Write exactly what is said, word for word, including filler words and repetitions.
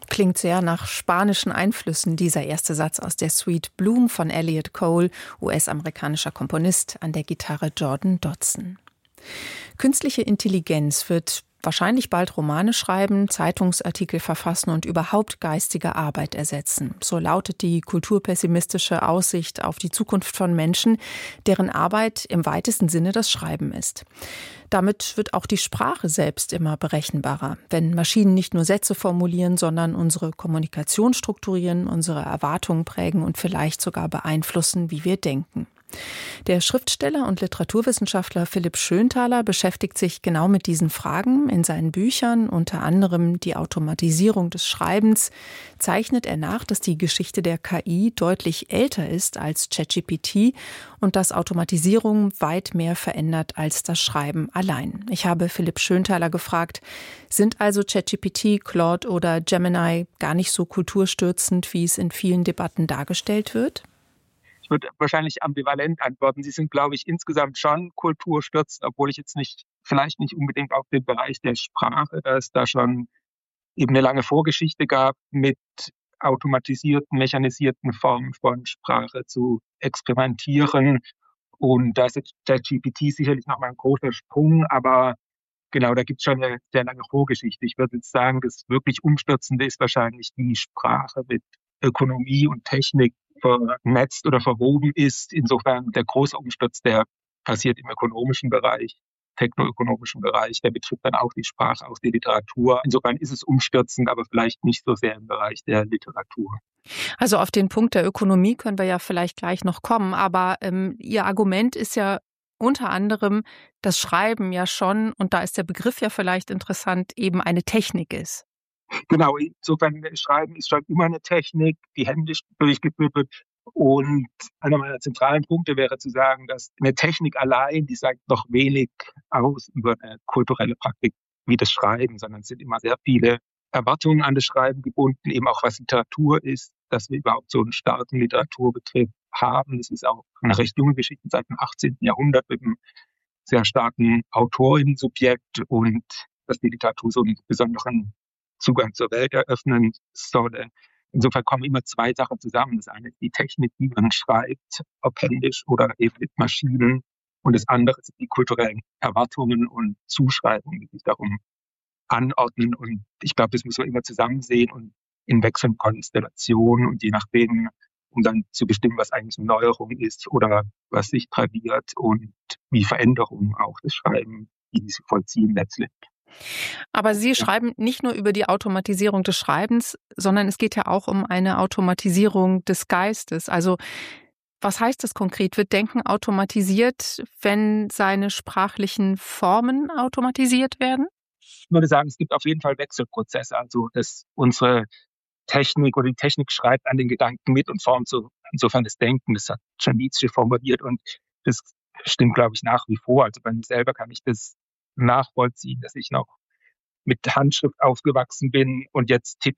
Klingt sehr nach spanischen Einflüssen, dieser erste Satz aus der Suite Bloom von Elliot Cole, U S-amerikanischer Komponist, an der Gitarre Jordan Dodson. Künstliche Intelligenz wird wahrscheinlich bald Romane schreiben, Zeitungsartikel verfassen und überhaupt geistige Arbeit ersetzen. So lautet die kulturpessimistische Aussicht auf die Zukunft von Menschen, deren Arbeit im weitesten Sinne das Schreiben ist. Damit wird auch die Sprache selbst immer berechenbarer, wenn Maschinen nicht nur Sätze formulieren, sondern unsere Kommunikation strukturieren, unsere Erwartungen prägen und vielleicht sogar beeinflussen, wie wir denken. Der Schriftsteller und Literaturwissenschaftler Philipp Schönthaler beschäftigt sich genau mit diesen Fragen. In seinen Büchern, unter anderem Die Automatisierung des Schreibens, zeichnet er nach, dass die Geschichte der K I deutlich älter ist als ChatGPT und dass Automatisierung weit mehr verändert als das Schreiben allein. Ich habe Philipp Schönthaler gefragt, sind also ChatGPT, Claude oder Gemini gar nicht so kulturstürzend, wie es in vielen Debatten dargestellt wird? Ich würde wahrscheinlich ambivalent antworten. Sie sind, glaube ich, insgesamt schon kulturstürzend, obwohl ich jetzt nicht, vielleicht nicht unbedingt auf den Bereich der Sprache, da es da schon eben eine lange Vorgeschichte gab, mit automatisierten, mechanisierten Formen von Sprache zu experimentieren. Und da ist jetzt ChatGPT sicherlich nochmal ein großer Sprung, aber genau, da gibt es schon eine sehr lange Vorgeschichte. Ich würde jetzt sagen, das wirklich Umstürzende ist wahrscheinlich die Sprache mit Ökonomie und Technik vernetzt oder verwoben ist. Insofern der große Umsturz, der passiert im ökonomischen Bereich, technoökonomischen Bereich, der betrifft dann auch die Sprache, auch die Literatur. Insofern ist es umstürzend, aber vielleicht nicht so sehr im Bereich der Literatur. Also auf den Punkt der Ökonomie können wir ja vielleicht gleich noch kommen, aber ähm, Ihr Argument ist ja unter anderem, dass Schreiben ja schon, und da ist der Begriff ja vielleicht interessant, eben eine Technik ist. Genau, insofern Schreiben ist schon immer eine Technik, die händisch durchgeführt wird. Und einer meiner zentralen Punkte wäre zu sagen, dass eine Technik allein, die sagt noch wenig aus über eine kulturelle Praktik wie das Schreiben, sondern es sind immer sehr viele Erwartungen an das Schreiben gebunden, eben auch was Literatur ist, dass wir überhaupt so einen starken Literaturbetrieb haben. Das ist auch eine recht junge Geschichte seit dem achtzehnten Jahrhundert mit einem sehr starken Autorinnensubjekt und dass die Literatur so einen besonderen Zugang zur Welt eröffnen soll. Insofern kommen immer zwei Sachen zusammen. Das eine ist die Technik, wie man schreibt, ob händisch oder eben mit Maschinen. Und das andere sind die kulturellen Erwartungen und Zuschreibungen, die sich darum anordnen. Und ich glaube, das muss man immer zusammen sehen und in wechselnden Konstellationen und je nachdem, um dann zu bestimmen, was eigentlich eine Neuerung ist oder was sich tradiert und wie Veränderungen auch das Schreiben, die sie vollziehen letztlich. Aber Sie schreiben nicht nur über die Automatisierung des Schreibens, sondern es geht ja auch um eine Automatisierung des Geistes. Also was heißt das konkret? Wird Denken automatisiert, wenn seine sprachlichen Formen automatisiert werden? Ich würde sagen, es gibt auf jeden Fall Wechselprozesse. Also dass unsere Technik oder die Technik schreibt an den Gedanken mit und formt so insofern das Denken. Das hat schon Nietzsche formuliert und das stimmt, glaube ich, nach wie vor. Also bei mir selber kann ich das nachvollziehen, dass ich noch mit Handschrift aufgewachsen bin und jetzt tippe